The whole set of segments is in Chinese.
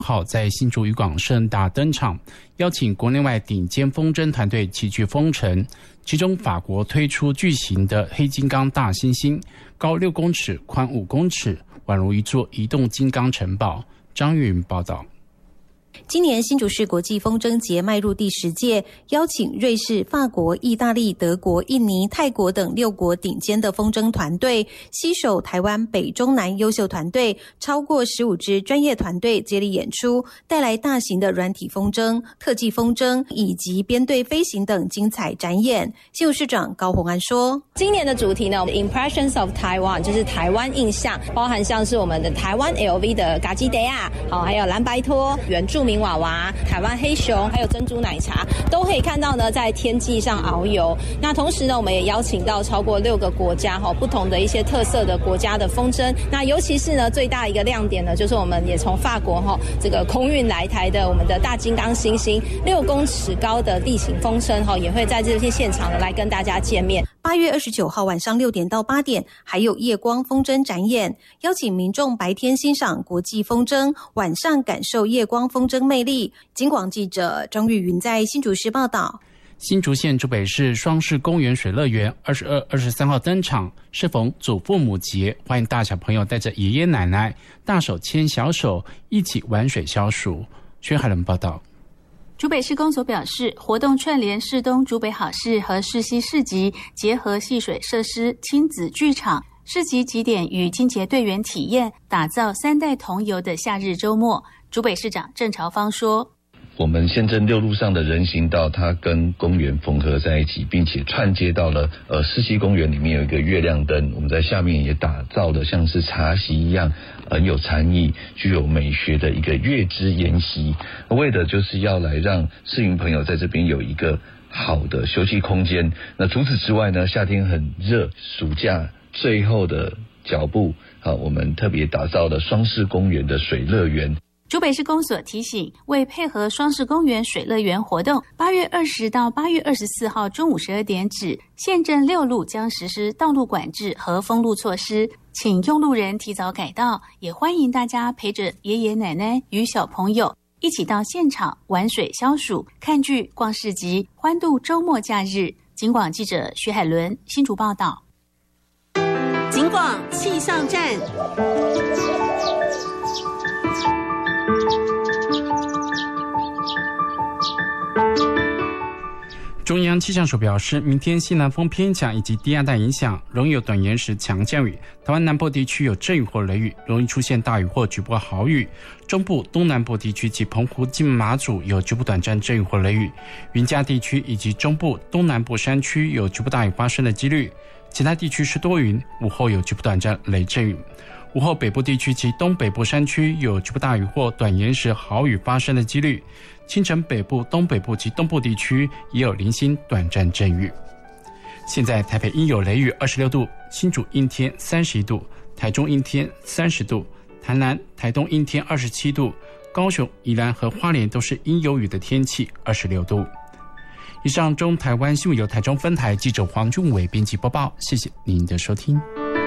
号在新竹渔港盛大登场，邀请国内外顶尖风筝团队齐聚风城。其中法国推出巨型的黑金刚大猩猩，高6公尺，宽5公尺，宛如一座移动金刚城堡。张玉云报道。 今年新竹市国际风筝节迈入第10届，邀请瑞士、法国、意大利、德国、印尼、泰国等6国顶尖的风筝团队，携手台湾北中南优秀团队，超过15支专业团队接力演出，带来大型的软体风筝、特技风筝以及编队飞行等精彩展演。新竹市长高虹安说， 今年的主题呢 Impressions of Taiwan 就是台湾印象，包含像是我们的台湾 LV 的嘎基德亚，还有蓝白拖、原住民娃娃、台湾黑熊，还有珍珠奶茶，都可以看到呢在天际上遨游。那同时呢，我们也邀请到超过6个国家不同的一些特色的国家的风筝。那尤其是呢最大一个亮点呢，就是我们也从法国这个空运来台的我们的大金刚猩猩，6公尺高的地形风筝也会在这些现场呢来跟大家见面。 8月29号晚上6点到8点，还有夜光风筝展演，邀请民众白天欣赏国际风筝，晚上感受夜光风筝魅力。警广记者张玉云在新竹市报道。 新竹县竹北市双市公园水乐园22、23号登场，适逢祖父母节，欢迎大小朋友带着爷爷奶奶大手牵小手，一起玩水消暑。薛海伦报道。 竹北市公所表示，活动串联市东竹北好市和市西市集，结合戏水设施、亲子剧场、市集集点与金节队员体验，打造3代同游的夏日周末。竹北市长郑朝芳说， 我们县政6路上的人行道，它跟公园缝合在一起，并且串接到了市西公园里面有一个月亮灯，我们在下面也打造的像是茶席一样，很有禅意、具有美学的一个月之宴席，为的就是要来让市民朋友在这边有一个好的休息空间。那除此之外呢，夏天很热，暑假最后的脚步，我们特别打造了双市公园的水乐园。 竹北市公所提醒，为配合双市公园水乐园活动，8月20到8月24号中午12点止，县政6路将实施道路管制和封路措施，请用路人提早改道，也欢迎大家陪着爷爷奶奶与小朋友一起到现场玩水消暑、看剧、逛市集，欢度周末假日。警广记者徐海伦新竹报道。 警广气象站。 中央气象署表示，明天西南风偏强以及低压带影响，容易有短延时强降雨。台湾南部地区有阵雨或雷雨，容易出现大雨或局部豪雨。中部、东南部地区及澎湖、金门、马祖有局部短暂阵雨或雷雨。云嘉地区以及中部、东南部山区有局部大雨发生的几率。其他地区是多云，午后有局部短暂雷阵雨。午后北部地区及东北部山区有局部大雨或短延时豪雨发生的几率。清晨北部、东北部及东部地区也有零星短暂阵雨。现在台北阴有雷雨26度，新竹阴天31度，台中阴天30度，台南、台东阴天27度，高雄、宜兰和花莲都是阴有雨的天气26度。以上中台湾新闻由台中分台记者黄俊伟编辑播报，谢谢您的收听。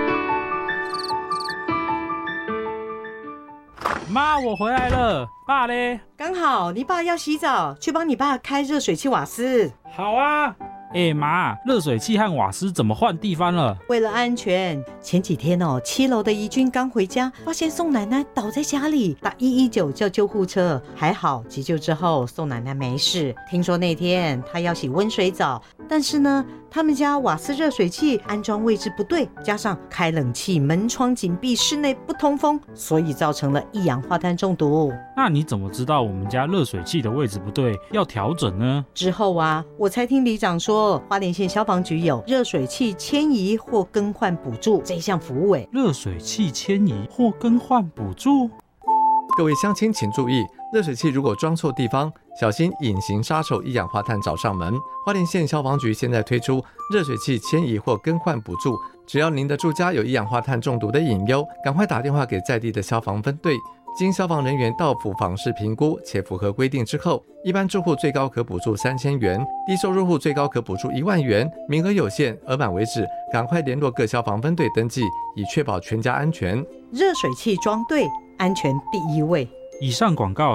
妈，我回来了。爸嘞？ 刚好你爸要洗澡，去帮你爸开热水器瓦斯。 好啊。妈，热水器和瓦斯怎么换地方了？ 为了安全，前几天7楼的怡君刚回家，发现宋奶奶倒在家里，打119叫救护车，还好急救之后宋奶奶没事。听说那天她要洗温水澡，但是呢，他们家瓦斯热水器安装位置不对，加上开冷气门窗紧闭，室内不通风，所以造成了一氧化碳中毒。 那你怎么知道我们家热水器的位置不对，要调整呢？ 之后啊，我才听里长说，花莲县消防局有热水器迁移或更换补助这一项服务。 热水器迁移或更换补助？ 各位乡亲请注意，热水器如果装错地方，小心隐形杀手一氧化碳找上门。花莲县消防局现在推出热水器迁移或更换补助，只要您的住家有一氧化碳中毒的隐忧，赶快打电话给在地的消防分队，经消防人员到府访视评估且符合规定之后，一般住户最高可补助3000元，低收入户最高可补助1万元，名额有限，额满为止，赶快联络各消防分队登记，以确保全家安全。 热水器装对，安全第一位。 以上广告